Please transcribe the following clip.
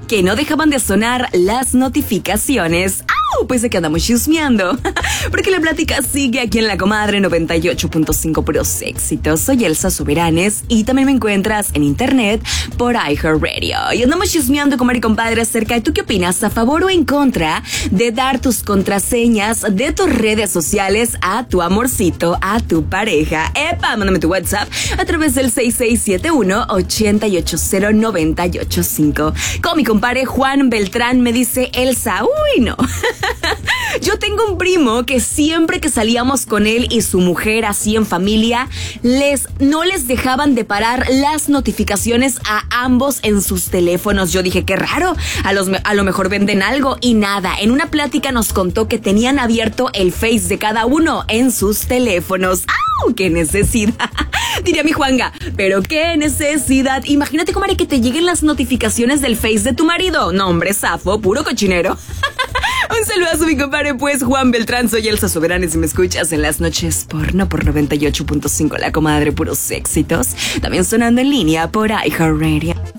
que no dejaban de sonar las notificaciones. ¡Au! Pues de que andamos chismeando. Porque la plática sigue aquí en La Comadre 98.5 Puros Éxitos. Soy Elsa Soberanes y también me encuentras en internet por iHeartRadio. Y andamos chismeando, comadre y compadre, acerca de tú qué opinas, a favor o en contra de dar tus contraseñas de tus redes sociales a tu amorcito, a tu pareja. ¡Epa! Mándame tu WhatsApp a través del 6671-880-985. Con mi compadre Juan Beltrán me dice Elsa, uy, no. Yo tengo un primo que siempre que salíamos con él y su mujer así en familia, no les dejaban de parar las notificaciones a ambos en sus teléfonos. Yo dije, qué raro, a lo mejor venden algo y nada. En una plática nos contó que tenían abierto el Face de cada uno en sus teléfonos. ¡Au! ¡Qué necesidad! Diría mi Juanga, pero qué necesidad. Imagínate, comadre, que te lleguen las notificaciones del Face de tu marido. No, hombre, zafo, puro cochinero. Un saludazo, mi compadre, pues, Juan Beltrán. Soy Elsa Soberanes y me escuchas en las noches por 98.5 La Comadre, Puros Éxitos. También sonando en línea por iHeartRadio.